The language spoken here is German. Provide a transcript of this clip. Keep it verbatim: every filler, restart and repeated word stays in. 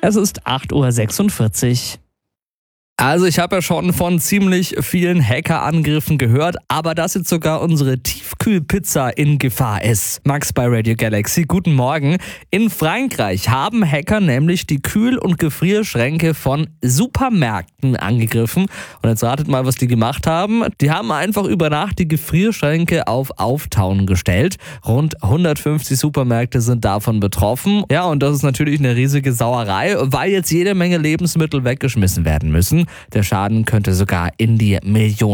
Es ist acht Uhr sechsundvierzig. Also ich habe ja schon von ziemlich vielen Hackerangriffen gehört, aber dass jetzt sogar unsere Tiefkühlpizza in Gefahr ist. Max bei Radio Galaxy, guten Morgen. In Frankreich haben Hacker nämlich die Kühl- und Gefrierschränke von Supermärkten angegriffen. Und jetzt ratet mal, was die gemacht haben. Die haben einfach über Nacht die Gefrierschränke auf Auftauen gestellt. Rund hundertfünfzig Supermärkte sind davon betroffen. Ja, und das ist natürlich eine riesige Sauerei, weil jetzt jede Menge Lebensmittel weggeschmissen werden müssen. Der Schaden könnte sogar in die Millionen